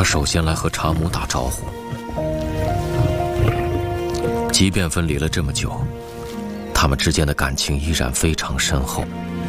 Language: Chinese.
他首先来和查姆打招呼。即便分离了这么久，他们之间的感情依然非常深厚。